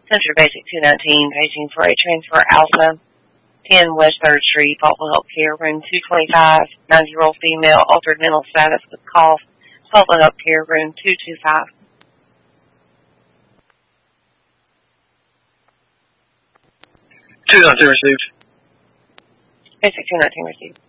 Center Basic 219, paging for a transfer alpha. 10 West 3rd Street, Faulkner Healthcare, room 225, 90-year-old female, altered mental status with cough. Faulkner Healthcare, room 225. 219 received. Basic 219 received.